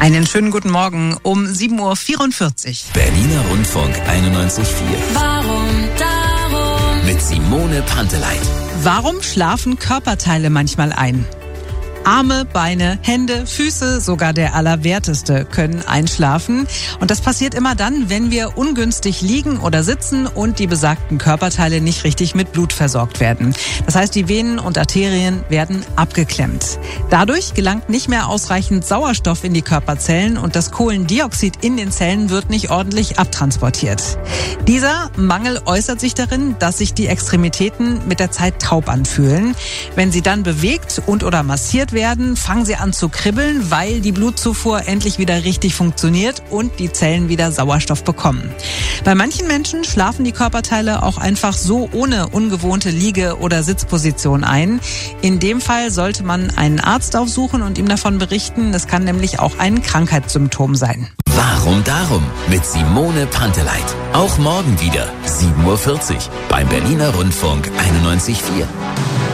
Einen schönen guten Morgen um 7.44 Uhr. Berliner Rundfunk 91.4. Warum darum? Mit Simone Panteleit. Warum schlafen Körperteile manchmal ein? Arme, Beine, Hände, Füße, sogar der Allerwerteste können einschlafen. Und das passiert immer dann, wenn wir ungünstig liegen oder sitzen und die besagten Körperteile nicht richtig mit Blut versorgt werden. Das heißt, die Venen und Arterien werden abgeklemmt. Dadurch gelangt nicht mehr ausreichend Sauerstoff in die Körperzellen und das Kohlendioxid in den Zellen wird nicht ordentlich abtransportiert. Dieser Mangel äußert sich darin, dass sich die Extremitäten mit der Zeit taub anfühlen. Wenn sie dann bewegt und oder massiert werden, fangen sie an zu kribbeln, weil die Blutzufuhr endlich wieder richtig funktioniert und die Zellen wieder Sauerstoff bekommen. Bei manchen Menschen schlafen die Körperteile auch einfach so ohne ungewohnte Liege- oder Sitzposition ein. In dem Fall sollte man einen Arzt aufsuchen und ihm davon berichten. Das kann nämlich auch ein Krankheitssymptom sein. Warum darum? Mit Simone Panteleit. Auch morgen wieder 7.40 Uhr beim Berliner Rundfunk 91.4.